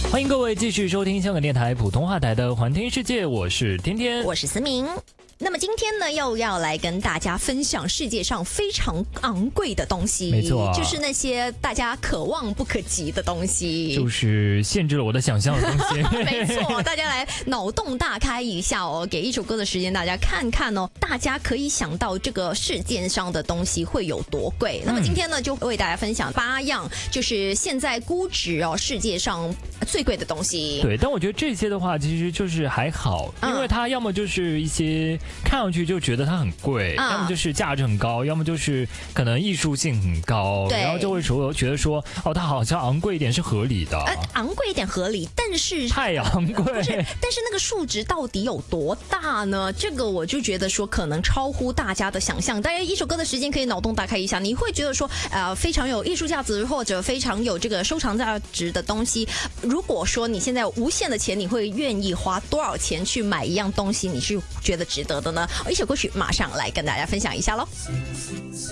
欢迎各位继续收听香港电台普通话台的环听世界，我是天天， 我是思明。那么今天呢，又要来跟大家分享世界上非常昂贵的东西， 没错， 就是那些大家可望不可及的东西， 就是限制了我的想象的东西。 没错，大家来脑洞大开一下哦，给一首歌的时间，大家看看哦，大家可以想到这个世界上的东西会有多贵。那么今天呢，就为大家分享8样，就是现在估值哦世界上最贵的东西。 对，但我觉得这些的话，其实就是还好，因为它要么就是一些看上去就觉得它很贵，要么就是价值很高，要么就是可能艺术性很高，然后就会觉得说，哦，它好像昂贵一点是合理的， 昂贵一点合理，但是太昂贵， 不是，但是那个数值到底有多大呢？这个我就觉得说可能超乎大家的想象。大家一首歌的时间可以脑洞大开一下，你会觉得说，非常有艺术价值或者非常有这个收藏价值的东西，如果说你现在有无限的钱，你会愿意花多少钱去买一样东西？你是觉得值得的呢？一首歌曲马上来跟大家分享一下咯。